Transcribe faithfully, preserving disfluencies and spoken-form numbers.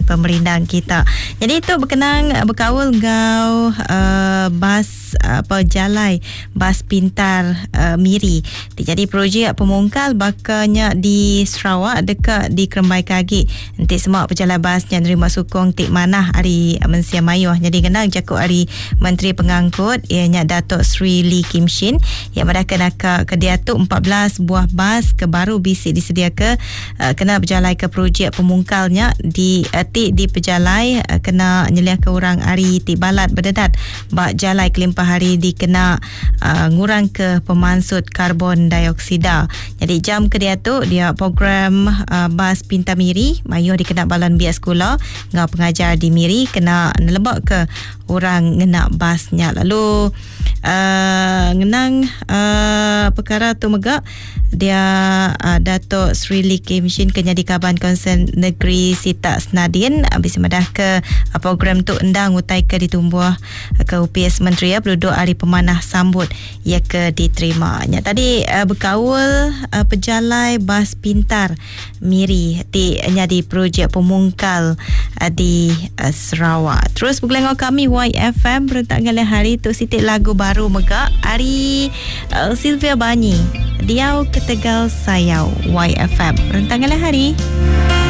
pemerintah kita. Jadi itu berkenang berkawal ngau uh, bas apa jalai bas pintar uh, Miri. Jadi projek pemungkal bakanya di Sarawak dekat di Kerembai Kagik. Nanti semua pejalan basnya nerima sukong tik manah hari Mensia Mayuh. Jadi kenang jakut hari Menteri Pengangkut ianya Datuk Sri Lee Kim Shin yang mereka nak ke dia tu empat belas buah bas ke baru bisik disedia ke uh, kena berjalai ke projek pemungkalnya di uh, tik di pejalai uh, kena nyeliah ke orang hari tik balat berdedat bak jalai kelimpah hari dikena uh, ngurang ke pemansut karbon dioksida. Jadi jam ke dia tu dia program uh, bas Pintar Miri Mayuh dikena balan biak sekolah ngau pengajar di Miri kena nelebak ke orang ngena basnya. Lalu uh, ngenang uh, perkara tu megak dia uh, Datuk Sri Lee Kim Shin kenya di Kaban Konsen Negeri Sita Senadin habis medah ke uh, program tu endang utai ke ditumbuh uh, ke U P S Menteri ya penduduk hari pemanah sambut ia ke diterimanya. Tadi uh, berkawal uh, pejalai bas pintar Miri di nya di projek pemungkal uh, di uh, Sarawak. Terus bergelengok kami Y F M berentak ngala hari tu sitik lagu baru megak hari uh, Sylvia Banyi Diau Ketegal Sayau Y F M berentak ngala hari.